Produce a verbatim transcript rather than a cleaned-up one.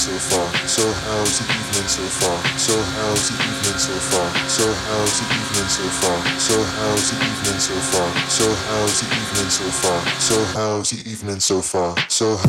so far? So how's the evening so far? So how's the evening so far? So how's the evening so far? So how's the evening so far? So how's the evening so far? So how's the evening so far? So